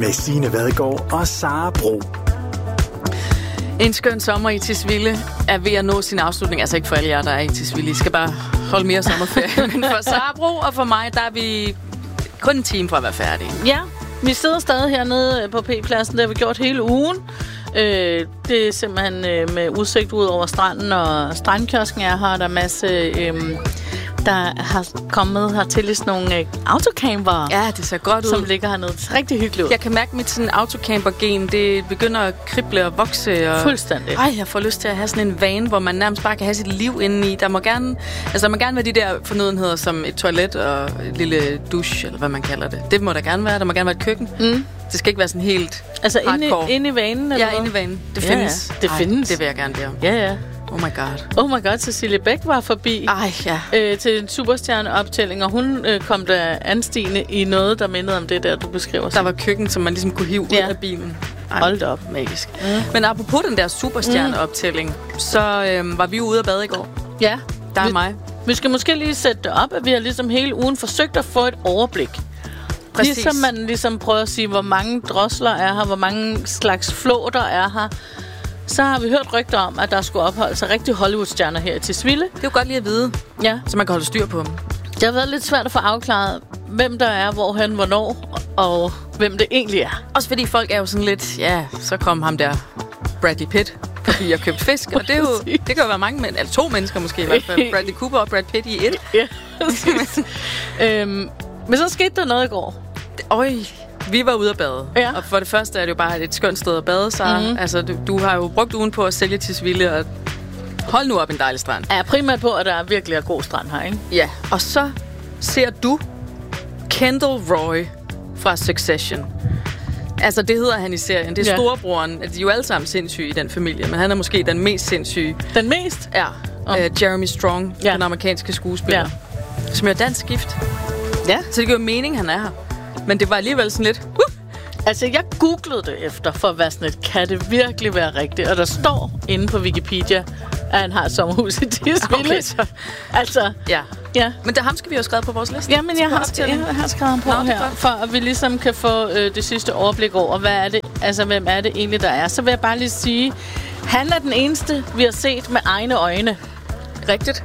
med Signe Vadgaard og Sara Bro. En skøn sommer i Tisvilde er ved at nå sin afslutning. Altså ikke for alle jer, der er i Tisvilde. I skal bare holde mere sommerferie. Men for Sara Bro og for mig, der er vi kun en time fra at være færdige. Ja, vi sidder stadig hernede på P-pladsen. Det har vi gjort hele ugen. Det er simpelthen med udsigt ud over stranden, og strandkiosken er her. Der er masse... der har kommet hertil i sådan nogle autocamper. Ja, det ser godt ud. Som ligger hernede. Det er rigtig hyggeligt ud. Jeg kan mærke mit sådan autocamper-gen. Det begynder at krible og vokse. Og fuldstændig. Ej, jeg får lyst til at have sådan en van, hvor man nærmest bare kan have sit liv indeni. Der må gerne være de der fornødenheder som et toilet og et lille douche, eller hvad man kalder det. Det må der gerne være. Der må gerne være et køkken. Det skal ikke være sådan helt hardcore. Inde i vanen? Eller inde i vanen. Det findes. Ja. Det findes. Det vil jeg gerne bede om. Ja. Oh my god, Cecilie Bæk var forbi til en superstjerneoptælling, og hun kom der anstigende i noget, der mindede om det der, du beskriver. Der var køkken, som man ligesom kunne hive ud af bilen. Hold op. Magisk. Men apropos den der superstjerneoptælling, så var vi ude at bade i går. Ja. Der er mig. Vi skal måske lige sætte det op, at vi har ligesom hele ugen forsøgt at få et overblik. Præcis. Ligesom man ligesom prøver at sige, hvor mange drosler er her, hvor mange slags flåter er her. Så har vi hørt rygter om, at der skulle opholde sig rigtig Hollywood-stjerner her i Tisvilde. Det er jo godt lige at vide, så man kan holde styr på dem. Det har været lidt svært at få afklaret, hvem der er, hvorhen, hvornår, og hvem det egentlig er. Også fordi folk er jo sådan lidt, så kom ham der Bradley Pitt forbi og købte fisk. Og det, er jo, det kan jo være mange mænd, eller 2 mennesker måske i hvert fald. Bradley Cooper og Brad Pitt i et. Ja, men så skete der noget i går. Vi var ude at bade. Ja. Og for det første er det jo bare et skønt sted at bade, så altså, du har jo brugt ugen på at sælge Tisvilde, og hold nu op en dejlig strand. Ja, primært på, at der er virkelig er god strand her, ikke? Ja, og så ser du Kendall Roy fra Succession. Altså, det hedder han i serien. Det er storebroren. De er jo alle sammen sindssyge i den familie, men han er måske den mest sindssyge. Den mest? Ja. Jeremy Strong, den amerikanske skuespiller. Ja. Som er dansk gift. Ja. Så det giver mening, han er her. Men det var alligevel sådan lidt... Altså, jeg googlede det efter, for at være sådan et, kan det virkelig være rigtigt? Og der står inde på Wikipedia, at han har et sommerhus i Tisvilde. Okay, altså, ja. Men ham skal vi jo skrive på vores liste. Ja, men jeg har skrevet ham på her, for at vi ligesom kan få det sidste overblik over, hvad er det, altså, hvem er det egentlig, der er. Så vil jeg bare lige sige, han er den eneste, vi har set med egne øjne. Rigtigt.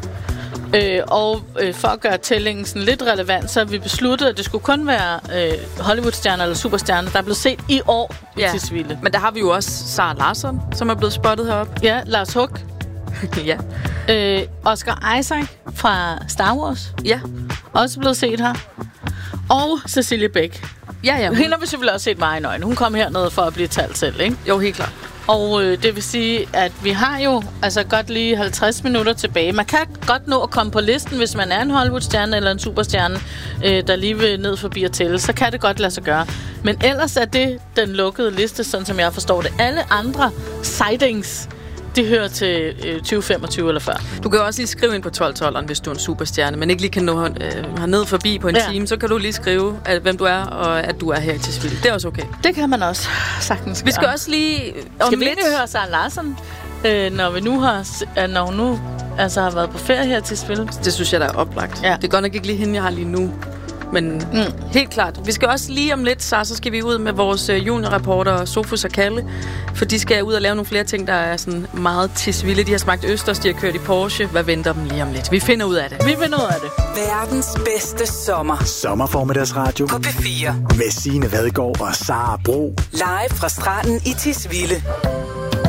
For at gøre tællingen sådan lidt relevant, så har vi besluttet, at det skulle kun være Hollywood-stjerner eller superstjerner, der er blevet set i år i Tisvilde. Men der har vi jo også Sarah Larsson, som er blevet spottet heroppe. Ja, Lars Huck. Ja. Oscar Isaac fra Star Wars. Ja. Også blevet set her. Og Cecilie Bæk. Ja. Hende har vi selvfølgelig også set med egne øjne. Hun kom hernede for at blive talt selv, ikke? Jo, helt klart. Og det vil sige, at vi har jo altså godt lige 50 minutter tilbage. Man kan godt nå at komme på listen, hvis man er en Hollywood-stjerne eller en superstjerne, der lige vil ned forbi at tælle. Så kan det godt lade sig gøre. Men ellers er det den lukkede liste, sådan som jeg forstår det. Alle andre sightings, de hører til 2025 eller før. Du kan jo også lige skrive ind på 12-12'eren, hvis du er en superstjerne, men ikke lige kan nå ned forbi på en time. Så kan du lige skrive, hvem du er, og at du er her i Tisvilde. Det er også okay. Det kan man også sagtens gøre. Vi skal også lige... Skal vi ikke høre Sarah Larsson, når hun nu har været på ferie her til Tisvilde? Det synes jeg, der er oplagt. Ja. Det er godt nok ikke lige hende, jeg har lige nu. Men helt klart. Vi skal også lige om lidt, så skal vi ud med vores juniorreporter Sofus og Kalle, for de skal ud og lave nogle flere ting, der er sådan meget Tisvilde. De har smagt østers, de har kørt i Porsche. Hvad venter dem lige om lidt? Vi finder ud af det. Verdens bedste sommer. Sommerformiddagsradio på P4. med Signe Vadgaard og Sara Bro. Live fra stranden i Tisvilde.